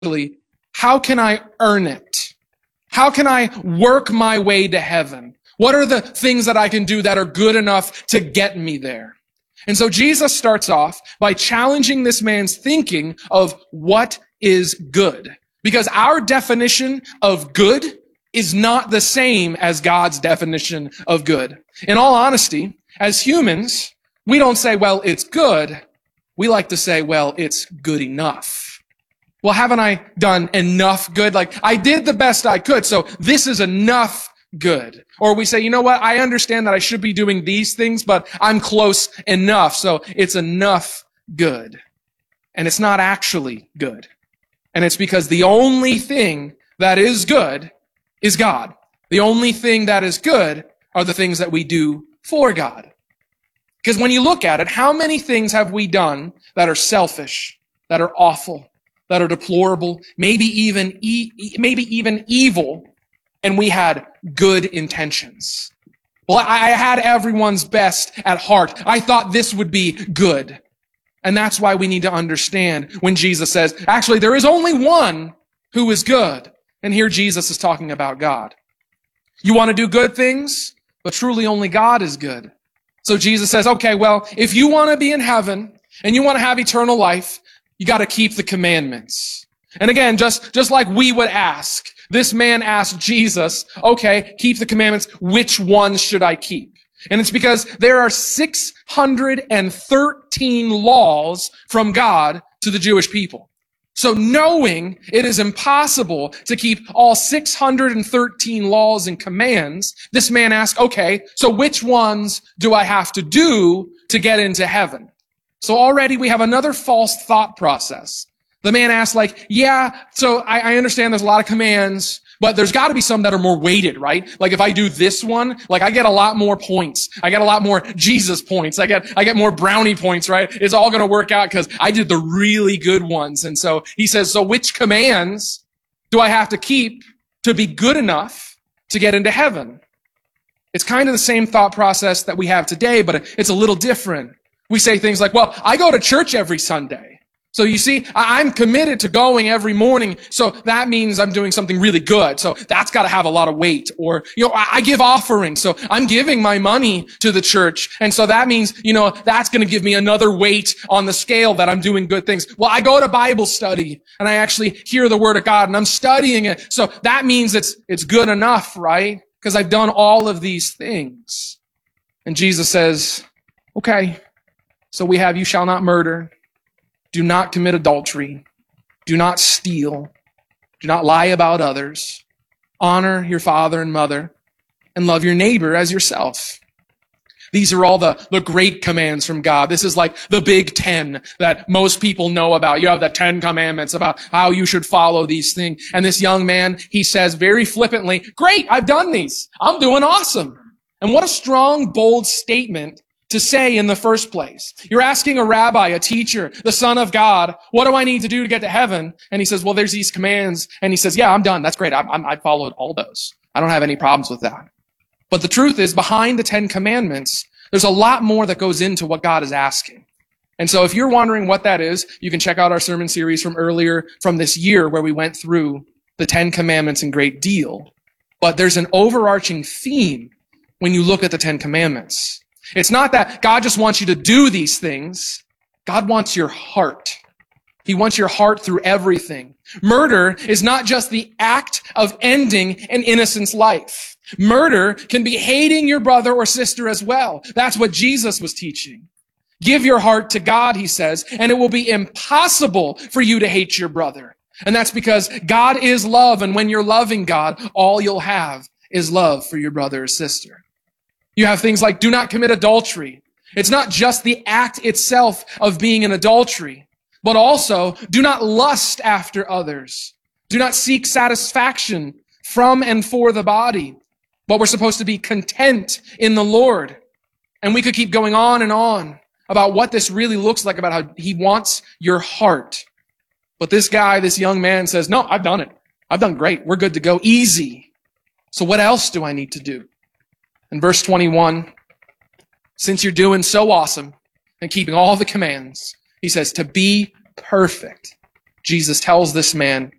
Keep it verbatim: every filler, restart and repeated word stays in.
how can I earn it? How can I work my way to heaven? What are the things that I can do that are good enough to get me there? And so Jesus starts off by challenging this man's thinking of what is good. Because our definition of good is not the same as God's definition of good. In all honesty, as humans, we don't say, well, it's good. We like to say, well, it's good enough. Well, haven't I done enough good? Like, I did the best I could, so this is enough good. Or we say, you know what, I understand that I should be doing these things, but I'm close enough, so it's enough good. And it's not actually good. And it's because the only thing that is good is God. The only thing that is good are the things that we do for God. Because when you look at it, how many things have we done that are selfish, that are awful, that are deplorable, maybe even e- maybe even evil, and we had good intentions? Well, I had everyone's best at heart. I thought this would be good. And that's why we need to understand when Jesus says, actually, there is only one who is good. And here Jesus is talking about God. You want to do good things, but truly only God is good. So Jesus says, okay, well, if you want to be in heaven and you want to have eternal life, you got to keep the commandments. And again, just, just like we would ask, this man asked Jesus, okay, keep the commandments. Which ones should I keep? And it's because there are six hundred thirteen laws from God to the Jewish people. So knowing it is impossible to keep all six hundred thirteen laws and commands, this man asked, okay, so which ones do I have to do to get into heaven? So already we have another false thought process. The man asked like, yeah, so I, I understand there's a lot of commands, but there's got to be some that are more weighted, right? Like if I do this one, like I get a lot more points. I get a lot more Jesus points. I get, I get more brownie points, right? It's all going to work out because I did the really good ones. And so he says, so which commands do I have to keep to be good enough to get into heaven? It's kind of the same thought process that we have today, but it's a little different. We say things like, well, I go to church every Sunday. So you see, I'm committed to going every morning, so that means I'm doing something really good. So that's got to have a lot of weight. Or, you know, I give offerings, so I'm giving my money to the church. And so that means, you know, that's going to give me another weight on the scale that I'm doing good things. Well, I go to Bible study, and I actually hear the Word of God, and I'm studying it. So that means it's, it's good enough, right? Because I've done all of these things. And Jesus says, okay, so we have, you shall not murder. Do not commit adultery. Do not steal. Do not lie about others. Honor your father and mother, and love your neighbor as yourself. These are all the, the great commands from God. This is like the big ten that most people know about. You have the Ten Commandments about how you should follow these things. And this young man, he says very flippantly, great, I've done these. I'm doing awesome. And what a strong, bold statement to say in the first place. You're asking a rabbi, a teacher, the Son of God, what do I need to do to get to heaven? And he says, well, there's these commands. And he says, yeah, I'm done. That's great. I, I, I followed all those. I don't have any problems with that. But the truth is, behind the Ten Commandments, there's a lot more that goes into what God is asking. And so if you're wondering what that is, you can check out our sermon series from earlier from this year where we went through the Ten Commandments in great deal. But there's an overarching theme when you look at the Ten Commandments. It's not that God just wants you to do these things. God wants your heart. He wants your heart through everything. Murder is not just the act of ending an innocent's life. Murder can be hating your brother or sister as well. That's what Jesus was teaching. Give your heart to God, he says, and it will be impossible for you to hate your brother. And that's because God is love, and when you're loving God, all you'll have is love for your brother or sister. You have things like do not commit adultery. It's not just the act itself of being an adultery, but also do not lust after others. Do not seek satisfaction from and for the body, but we're supposed to be content in the Lord. And we could keep going on and on about what this really looks like, about how he wants your heart. But this guy, this young man says, no, I've done it. I've done great. We're good to go. Easy. So what else do I need to do? In verse twenty-one, since you're doing so awesome and keeping all the commands, he says to be perfect. Jesus tells this man,